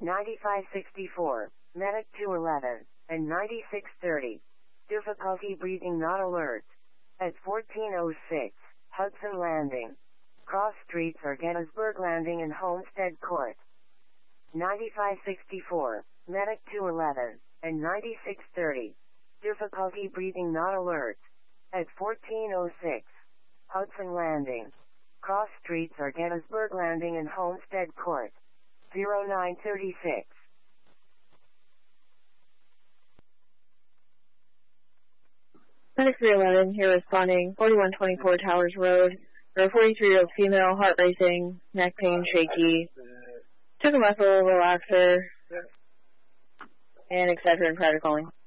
9564, Medic 211, and 9630. Difficulty breathing not alert. At 1406, Hudson Landing. Cross streets are Gettysburg Landing and Homestead Court. 9564, Medic 211, and 9630. Difficulty breathing not alert. At 1406, Hudson Landing. Cross streets are Gettysburg Landing and Homestead Court. 0936. Medic 311 here responding, 4124 Towers Road. For a 43-year-old female, heart racing, neck pain, shaky. Took a muscle relaxer, and Excedrin prior to calling.